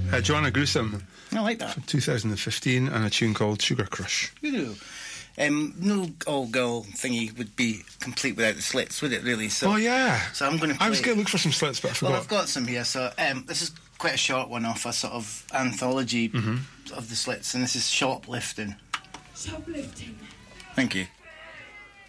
Joanna Gruesome. I like that. From 2015, and a tune called Sugar Crush. Ooh. No all-girl thingy would be complete without the Slits, would it, really? So, oh, yeah. So I'm going to play... I was going to look for some Slits, but I forgot. Well, I've got some here. So this is quite a short one off a sort of anthology of the Slits, and this is Shoplifting. Shoplifting. Thank you.